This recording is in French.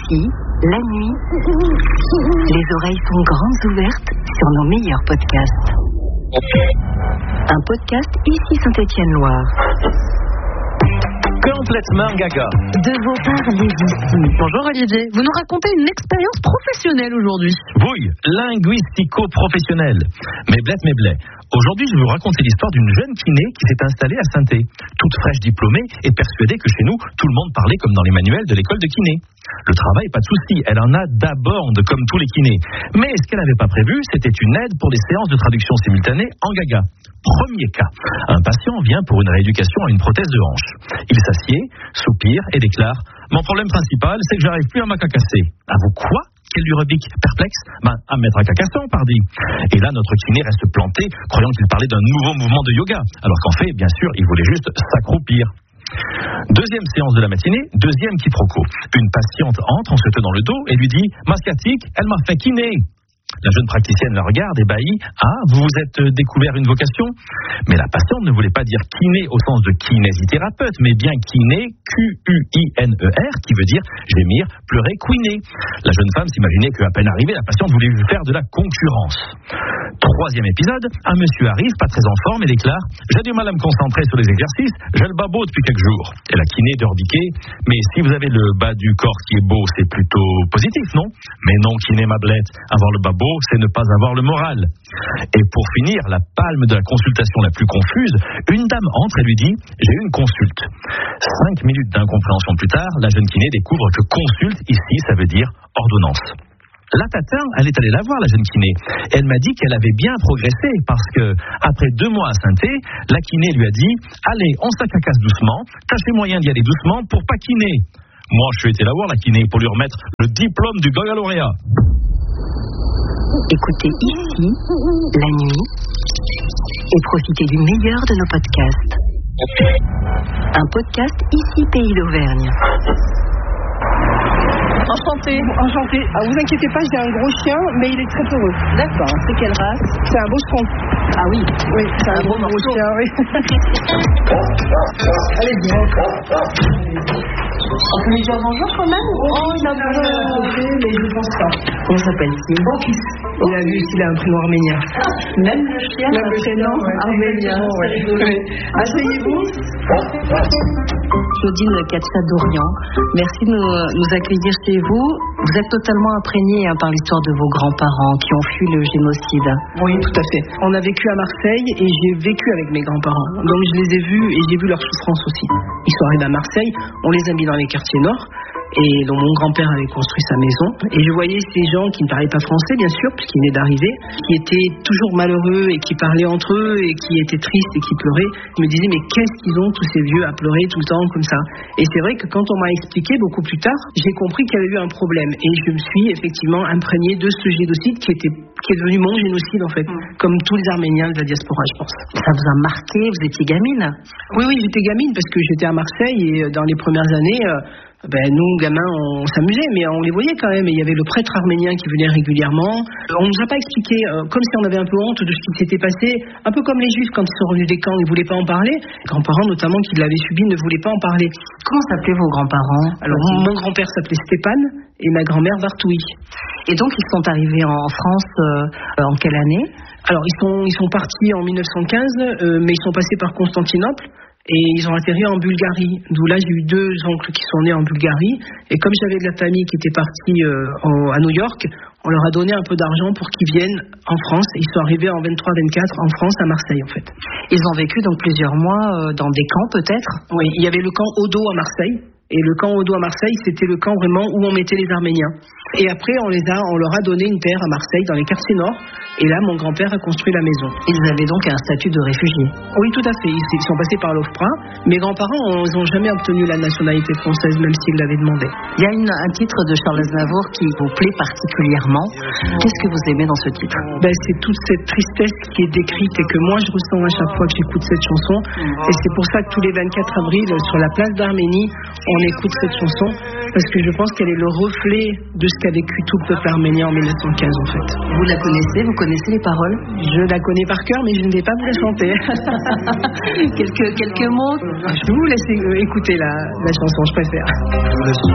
Ici, la nuit, les oreilles sont grandes ouvertes sur nos meilleurs podcasts. Un podcast Ici Saint-Étienne-Loire. Complètement gaga. De vos parlez ici. Bonjour Olivier, vous nous racontez une expérience professionnelle aujourd'hui. Oui, linguistico-professionnelle. Mais bled. Aujourd'hui, je vais vous raconter l'histoire d'une jeune kiné qui s'est installée à Saint-Étienne, toute fraîche diplômée et persuadée que chez nous, tout le monde parlait comme dans les manuels de l'école de kiné. Le travail, pas de souci, elle en a d'abord comme tous les kinés. Mais ce qu'elle n'avait pas prévu, c'était une aide pour les séances de traduction simultanée en gaga. Premier cas, un patient vient pour une rééducation à une prothèse de hanche. Il s'assied, soupire et déclare « Mon problème principal, c'est que j'arrive plus à m'acacasser. » À vous quoi ? Quel lui rebique perplexe ? À mettre à cacasson, pardi. Et là, notre kiné reste planté, croyant qu'il parlait d'un nouveau mouvement de yoga, alors qu'en fait, bien sûr, il voulait juste s'accroupir. Deuxième séance de la matinée, deuxième quiproquo. Une patiente entre en se tenant le dos et lui dit « Ma sciatique, elle m'a fait kiné ». La jeune praticienne la regarde, ébahie. « Ah, vous vous êtes découvert une vocation ?» Mais la patiente ne voulait pas dire kiné au sens de kinésithérapeute, mais bien kiné, Q-U-I-N-E-R, qui veut dire gémir, pleurer, couiner. La jeune femme s'imaginait qu'à peine arrivée, la patiente voulait lui faire de la concurrence. Troisième épisode, un monsieur arrive, pas très en forme, et déclare « J'ai du mal à me concentrer sur les exercices, j'ai le bas beau depuis quelques jours. » Et la kiné de rebiquer « Mais si vous avez le bas du corps qui est beau, c'est plutôt positif, non ?»« Mais non, kiné ma blette, avoir le bas beau, c'est ne pas avoir le moral. » Et pour finir, la palme de la consultation la plus confuse, une dame entre et lui dit « J'ai eu une consulte. » 5 minutes d'incompréhension plus tard, la jeune kiné découvre que consulte, ici, ça veut dire ordonnance. La tatin, elle est allée la voir, la jeune kiné. Elle m'a dit qu'elle avait bien progressé parce que, après 2 mois à Saint-Étienne, la kiné lui a dit « Allez, on s'acacasse doucement, tâchez moyen d'y aller doucement pour pas kiner. » Moi, je suis été la voir, la kiné, pour lui remettre le diplôme du Goya lauréat. Écoutez ici, la nuit, et profitez du meilleur de nos podcasts. Un podcast Ici Pays d'Auvergne. Enchantée. Ah, vous inquiétez pas, j'ai un gros chien, mais il est très peureux. D'accord, c'est quelle race ? C'est un bosseron. Ah oui, Oui, c'est un gros chien, oui. Allez, bien. On peut lui dire bonjour quand même ? Oh, il a peur, mais je pense pas. Comment s'appelle-t-il ? Il a vu s'il a un prénom arménien. Même le chien a un prénom arménien. Oui. Asseyez-vous. Claudine Katcha-Dorian, merci de nous accueillir chez vous. Vous êtes totalement imprégnée par l'histoire de vos grands-parents qui ont fui le génocide. Oui, tout à fait. On a vécu à Marseille et j'ai vécu avec mes grands-parents. Donc je les ai vus et j'ai vu leur souffrance aussi. Ils sont arrivés à Marseille, on les a mis dans les quartiers nord. Et donc mon grand-père avait construit sa maison. Et je voyais ces gens qui ne parlaient pas français, bien sûr, puisqu'ils venaient d'arriver, qui étaient toujours malheureux et qui parlaient entre eux et qui étaient tristes et qui pleuraient. Je me disais, mais qu'est-ce qu'ils ont tous ces vieux à pleurer tout le temps comme ça ? Et c'est vrai que quand on m'a expliqué beaucoup plus tard, j'ai compris qu'il y avait eu un problème. Et je me suis effectivement imprégnée de ce génocide qui est devenu mon génocide en fait, comme tous les Arméniens de la diaspora, je pense. Ça vous a marqué ? Vous étiez gamine ? Oui, j'étais gamine parce que j'étais à Marseille et dans les premières années... nous, gamins, on s'amusait, mais on les voyait quand même. Et il y avait le prêtre arménien qui venait régulièrement. On nous a pas expliqué, comme si on avait un peu honte de ce qui s'était passé, un peu comme les Juifs quand ils sont revenus des camps, ils voulaient pas en parler. Les grands-parents, notamment, qui l'avaient subi, ne voulaient pas en parler. Comment s'appelaient vos grands-parents ? Alors, mon grand-père s'appelait Stéphane et ma grand-mère Vartoui. Et donc, ils sont arrivés en France en quelle année ? Alors, ils sont partis en 1915, mais ils sont passés par Constantinople. Et ils ont atterri en Bulgarie. D'où là, j'ai eu 2 oncles qui sont nés en Bulgarie. Et comme j'avais de la famille qui était partie à New York, on leur a donné un peu d'argent pour qu'ils viennent en France. Ils sont arrivés en 23-24 en France, à Marseille, en fait. Ils ont vécu donc plusieurs mois dans des camps, peut-être ? Oui, il y avait le camp Odo à Marseille. Et le camp Odo à Marseille, c'était le camp vraiment où on mettait les Arméniens. Et après, on leur a donné une terre à Marseille, dans les quartiers nord. Et là, mon grand-père a construit la maison. Ils avaient donc un statut de réfugiés. Oui, tout à fait. Ils sont passés par l'OFPRA. Mes grands-parents, ils n'ont jamais obtenu la nationalité française, même s'ils l'avaient demandé. Il y a un titre de Charles Aznavour qui vous plaît particulièrement. Qu'est-ce que vous aimez dans ce titre ? C'est toute cette tristesse qui est décrite et que moi, je ressens à chaque fois que j'écoute cette chanson. Et c'est pour ça que tous les 24 avril, sur la place d'Arménie, on écoute cette chanson. Parce que je pense qu'elle est le reflet de ce qu'a vécu tout le peuple arménien en 1915, en fait. Vous la connaissez ? Vous connaissez les paroles ? Je la connais par cœur, mais je ne vais pas vous la chanter. quelques mots ? Je vais vous laisser écouter la chanson, je préfère.